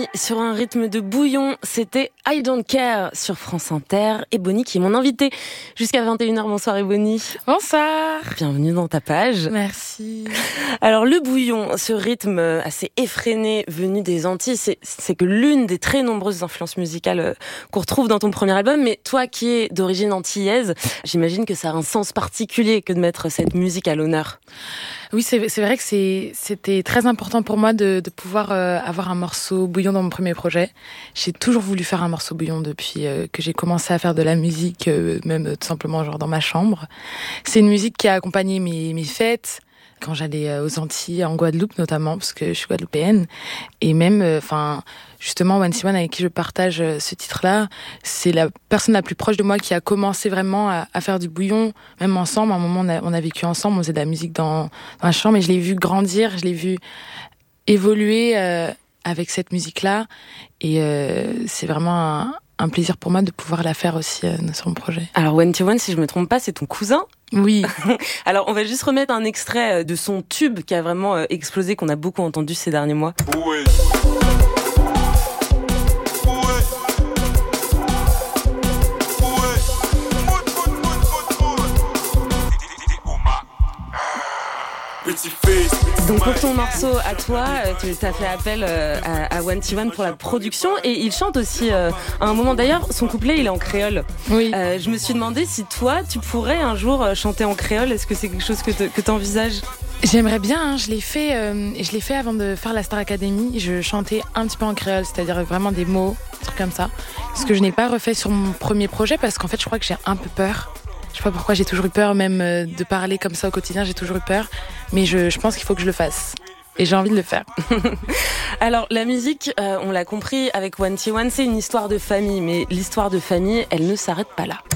Sur un rythme de bouillon, c'était I Don't Care sur France Inter et Bonnie qui est mon invitée jusqu'à 21h. Bonsoir et Bonnie. Bonsoir. Bienvenue dans ta page. Merci. Alors le bouillon, ce rythme assez effréné venu des Antilles, c'est que l'une des très nombreuses influences musicales qu'on retrouve dans ton premier album. Mais toi qui es d'origine antillaise, j'imagine que ça a un sens particulier que de mettre cette musique à l'honneur. Oui, c'est vrai que c'était très important pour moi de pouvoir avoir un morceau bouillon dans mon premier projet. J'ai toujours voulu faire un morceau bouillon depuis que j'ai commencé à faire de la musique, même tout simplement genre dans ma chambre. C'est une musique qui a accompagné mes fêtes, quand j'allais aux Antilles, en Guadeloupe notamment, parce que je suis guadeloupéenne. Et même, justement, One One avec qui je partage ce titre-là, c'est la personne la plus proche de moi qui a commencé vraiment à faire du bouillon, même ensemble. À un moment, on a vécu ensemble, on faisait de la musique dans la chambre, et je l'ai vu grandir, je l'ai vu évoluer avec cette musique-là. Et c'est vraiment un plaisir pour moi de pouvoir la faire aussi sur mon projet. Alors One, si je me trompe pas, c'est ton cousin ? Oui. Alors on va juste remettre un extrait de son tube qui a vraiment explosé, qu'on a beaucoup entendu ces derniers mois. Ouais. Donc pour ton morceau à toi, tu as fait appel à One pour la production, et il chante aussi à un moment. D'ailleurs, son couplet il est en créole. Oui. Je me suis demandé si toi tu pourrais un jour chanter en créole. Est-ce que c'est quelque chose que t'envisages ? J'aimerais bien, hein. Je l'ai fait avant de faire la Star Academy. Je chantais un petit peu en créole, c'est-à-dire vraiment des mots, des trucs comme ça. Ce que je n'ai pas refait sur mon premier projet parce qu'en fait, je crois que j'ai un peu peur. Je sais pas pourquoi, j'ai toujours eu peur, même de parler comme ça au quotidien, j'ai toujours eu peur. Mais je pense qu'il faut que je le fasse. Et j'ai envie de le faire. Alors, la musique, on l'a compris avec One, c'est une histoire de famille. Mais l'histoire de famille, elle ne s'arrête pas là.